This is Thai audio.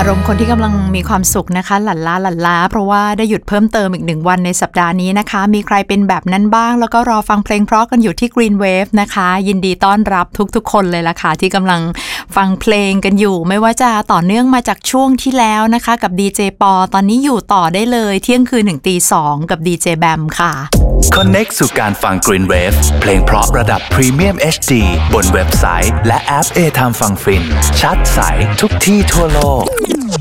อารมณ์คนที่กำลังมีความสุขนะคะหลั่นล้าเพราะว่าได้หยุดเพิ่มเติมอีก1วันในสัปดาห์นี้นะคะมีใครเป็นแบบนั้นบ้างแล้วก็รอฟังเพลงเพราะกันอยู่ที่ Green Wave นะคะยินดีต้อนรับทุกๆคนเลยล่ะค่ะที่กำลังฟังเพลงกันอยู่ไม่ว่าจะต่อเนื่องมาจากช่วงที่แล้วนะคะกับดีเจปอตอนนี้อยู่ต่อได้เลยเที่ยงคืนถึงตี 2กับดีเจแบมค่ะ Connect สู่การฟัง Green Wave เพลงเพราะระดับ Premium HD บนเว็บไซต์และแอป A Time ฟังฟินชัดใสทุกที่ทั่วโลก